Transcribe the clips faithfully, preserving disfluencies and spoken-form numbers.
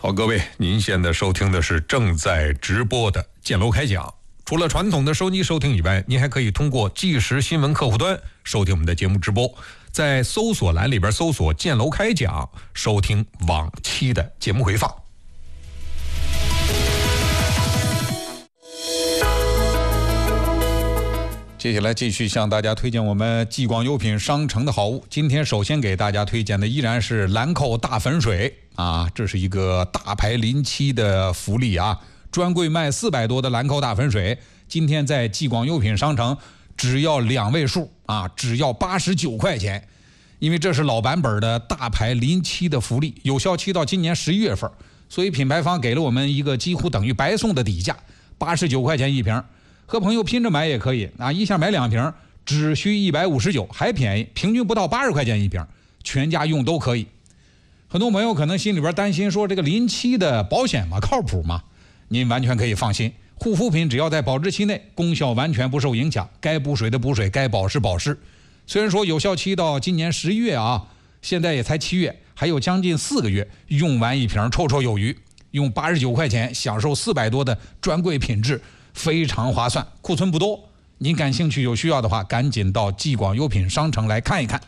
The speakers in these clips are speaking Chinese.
好，各位，您现在收听的是正在直播的建楼开讲。除了传统的收机收听以外，您还可以通过即时新闻客户端收听我们的节目直播，在搜索栏里边搜索建楼开讲，收听往期的节目回放。接下来继续向大家推荐我们继广优品商城的好物。今天首先给大家推荐的依然是兰蔻大粉水啊，这是一个大牌临期的福利啊，专柜卖四百多的兰蔻大粉水，今天在继广优品商城只要两位数啊，只要八十九块钱。因为这是老版本的大牌临期的福利，有效期到今年十一月份，所以品牌方给了我们一个几乎等于白送的底价，八十九块钱一瓶。和朋友拼着买也可以啊，一下买两瓶只需一百五十九，还便宜，平均不到八十块钱一瓶，全家用都可以。很多朋友可能心里边担心说，这个临期的保险嘛，靠谱吗？您完全可以放心，护肤品只要在保质期内，功效完全不受影响，该补水的补水，该保湿保湿。虽然说有效期到今年十一月啊，现在也才七月，还有将近四个月，用完一瓶绰绰有余，用八十九块钱享受四百多的专柜品质，非常划算，库存不多，您感兴趣有需要的话，赶紧到继广优品商城来看一看。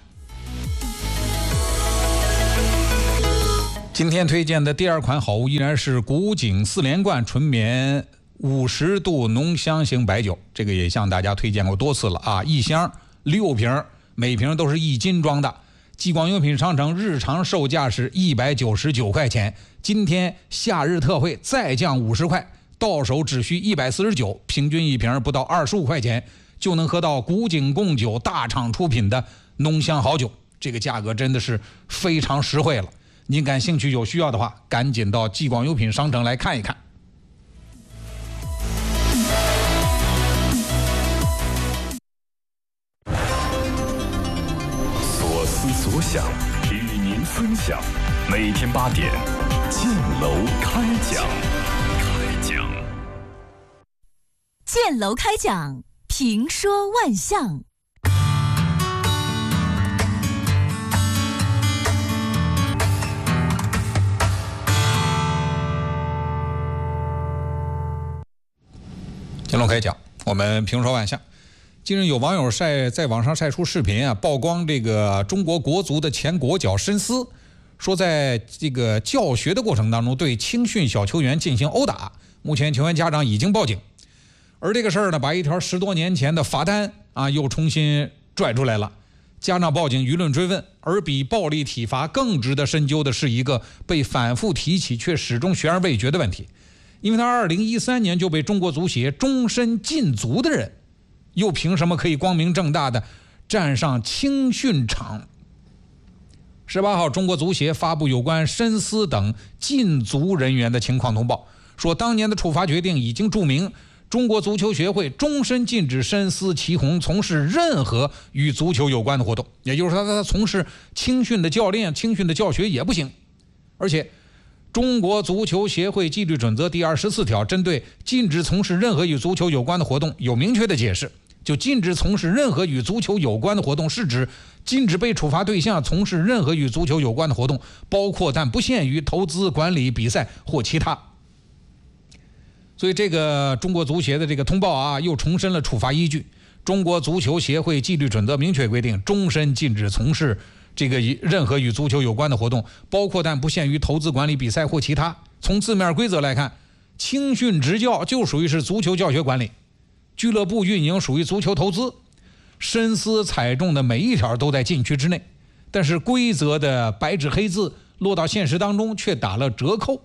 今天推荐的第二款好物依然是古井四连冠纯棉五十度浓香型白酒，这个也向大家推荐过多次了啊，一箱六瓶，每瓶都是一斤装的。继广优品商城日常售价是一百九十九块钱，今天夏日特惠再降五十块。到手只需一百四十九，平均一瓶不到二十五块钱，就能喝到古井贡酒大厂出品的浓香好酒，这个价格真的是非常实惠了。您感兴趣有需要的话，赶紧到继广优品商城来看一看。 所思所想，与您分享。每天八点，建楼开讲。 建楼开讲，评说万象。 建楼开讲，我们评说万象。近日有网友晒在网上晒出视频啊，曝光这个中国国足的前国脚申思，说在这个教学的过程当中对青训小球员进行殴打，目前球员家长已经报警。而这个事儿呢，把一条十多年前的罚单啊又重新拽出来了。家长报警，舆论追问。而比暴力体罚更值得深究的是一个被反复提起却始终悬而未决的问题。因为他二零一三年就被中国足协终身禁足的人，又凭什么可以光明正大的站上青训场？十八号，中国足协发布有关申思等禁足人员的情况通报，说当年的处罚决定已经注明，中国足球协会终身禁止申思、祁宏从事任何与足球有关的活动，也就是说他从事青训的教练、青训的教学也不行。而且中国足球协会纪律准则第二十四条针对禁止从事任何与足球有关的活动有明确的解释，就禁止从事任何与足球有关的活动是指禁止被处罚对象从事任何与足球有关的活动，包括但不限于投资、管理、比赛或其他。所以这个中国足协的这个通报啊，又重申了处罚依据。中国足球协会纪律准则明确规定，终身禁止从事这个任何与足球有关的活动，包括但不限于投资、管理、比赛或其他。从字面规则来看，青训执教就属于是足球教学管理，俱乐部运营属于足球投资，深思踩中的每一条都在禁区之内。但是规则的白纸黑字落到现实当中却打了折扣。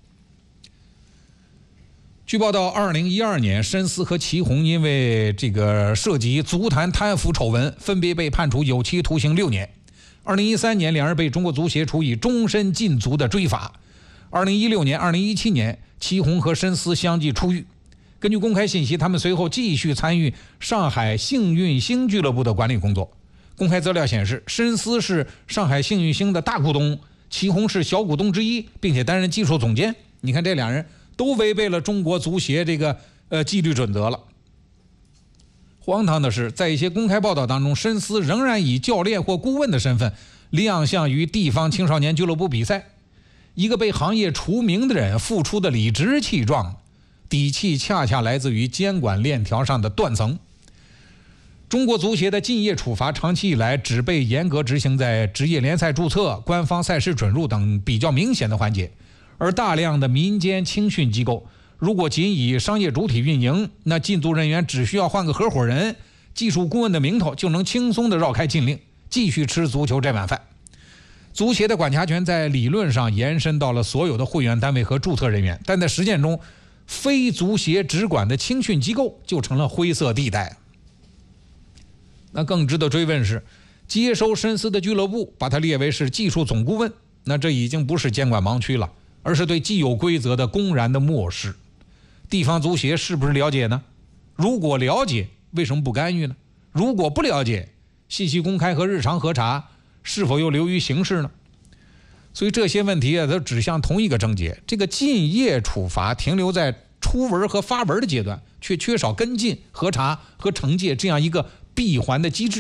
据报道，二零一二年，申思和祁宏因为这个涉及足坛贪腐丑闻，分别被判处有期徒刑六年。二零一三年，两人被中国足协处以终身禁足的追罚。二零一六年、二零一七年，祁宏和申思相继出狱。根据公开信息，他们随后继续参与上海幸运星俱乐部的管理工作。公开资料显示，申思是上海幸运星的大股东，祁宏是小股东之一，并且担任技术总监。你看这两人都违背了中国足协这个呃纪律准则了。荒唐的是，在一些公开报道当中，申思仍然以教练或顾问的身份亮相于地方青少年俱乐部比赛。 一个被行业除名的人付出的理直气壮，底气恰恰来自于监管链条上的断层。中国足协的竞业处罚长期以来只被严格执行在职业联赛注册、官方赛事准入等比较明显的环节，而大量的民间青训机构如果仅以商业主体运营，那禁足人员只需要换个合伙人、技术顾问的名头，就能轻松地绕开禁令，继续吃足球这碗饭。足协的管辖权在理论上延伸到了所有的会员单位和注册人员，但在实践中，非足协直管的青训机构就成了灰色地带。那更值得追问是，接收申思的俱乐部把它列为是技术总顾问，那这已经不是监管盲区了，而是对既有规则的公然的漠视。地方足协是不是了解呢？如果了解，为什么不干预呢？如果不了解，信息公开和日常核查是否又流于形式呢？所以这些问题啊，都指向同一个症结：这个竞业处罚停留在出文和发文的阶段，却缺少跟进、核查和惩戒这样一个闭环的机制。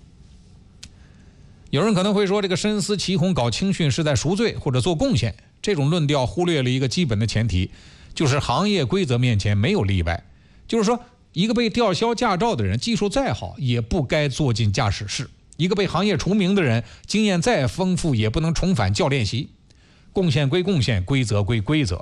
有人可能会说，这个申思起哄搞青训是在赎罪或者做贡献，这种论调忽略了一个基本的前提，就是行业规则面前没有例外。就是说，一个被吊销驾照的人，技术再好也不该坐进驾驶室；一个被行业除名的人，经验再丰富也不能重返教练席。贡献归贡献，规则归规则。